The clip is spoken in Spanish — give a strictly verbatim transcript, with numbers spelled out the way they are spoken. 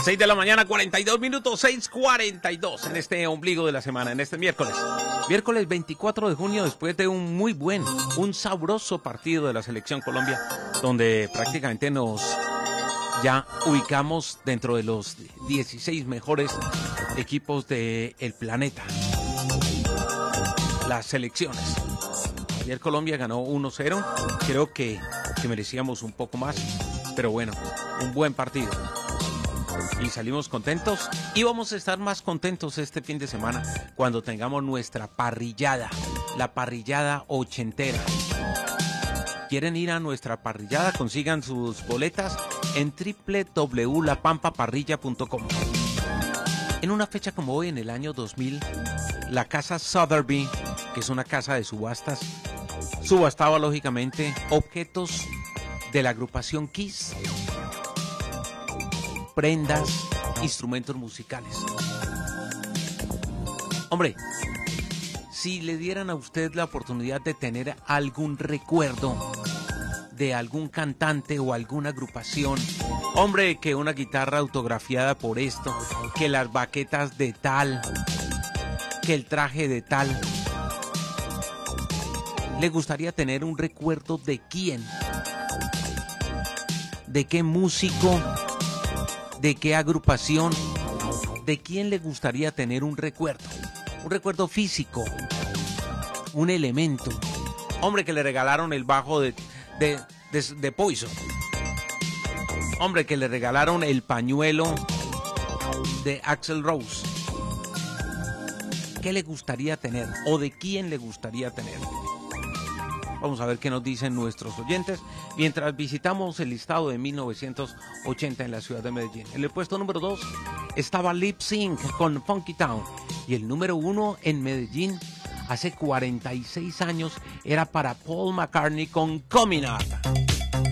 seis de la mañana, cuarenta y dos minutos, seis cuarenta y dos en este ombligo de la semana, en este miércoles. Miércoles veinticuatro de junio, después de un muy buen, un sabroso partido de la Selección Colombia, donde prácticamente nos ya ubicamos dentro de los dieciséis mejores equipos del planeta. Las selecciones. Ayer Colombia ganó uno cero, creo que, que merecíamos un poco más, pero bueno, un buen partido. Y salimos contentos y vamos a estar más contentos este fin de semana cuando tengamos nuestra parrillada, la parrillada ochentera. ¿Quieren ir a nuestra parrillada? Consigan sus boletas en doble u doble u doble u punto la pampa parrilla punto com. En una fecha como hoy, en el año dos mil, la casa Sotheby, que es una casa de subastas, subastaba lógicamente objetos de la agrupación Kiss, prendas, instrumentos musicales. Hombre, si le dieran a usted la oportunidad de tener algún recuerdo de algún cantante o alguna agrupación, hombre, que una guitarra autografiada por esto, que las baquetas de tal, que el traje de tal, ¿le gustaría tener un recuerdo de quién? ¿De qué músico? ¿De qué agrupación? ¿De quién le gustaría tener un recuerdo? Un recuerdo físico, un elemento. Hombre, que le regalaron el bajo de, de, de, de Poison. Hombre, que le regalaron el pañuelo de Axl Rose. ¿Qué le gustaría tener? ¿O de quién le gustaría tener? Vamos a ver qué nos dicen nuestros oyentes mientras visitamos el listado de mil novecientos ochenta en la ciudad de Medellín. En el puesto número dos estaba Lip Sync con Funky Town. Y el número uno en Medellín hace cuarenta y seis años era para Paul McCartney con Coming Up.